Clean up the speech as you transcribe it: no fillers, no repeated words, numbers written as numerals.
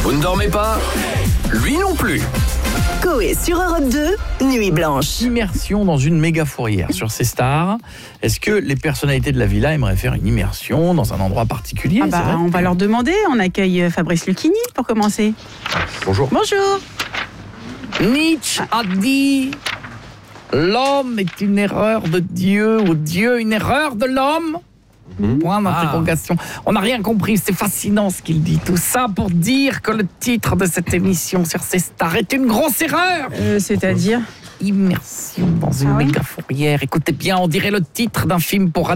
Vous ne dormez pas ? Lui non plus. Coé sur Europe 2, Nuit Blanche. Immersion dans une méga fourrière sur ces stars. Est-ce que les personnalités de la villa aimeraient faire une immersion dans un endroit particulier? On va leur demander. On accueille Fabrice Lucchini pour commencer. Bonjour. Bonjour. Nietzsche a dit « L'homme est une erreur de Dieu ou Dieu une erreur de l'homme ?» Point d'interrogation. On n'a rien compris, c'est fascinant ce qu'il dit. Tout ça pour dire que le titre de cette émission sur ces stars est une grosse erreur. C'est-à-dire Immersion dans une méga fourrière. Écoutez bien, on dirait le titre d'un film pour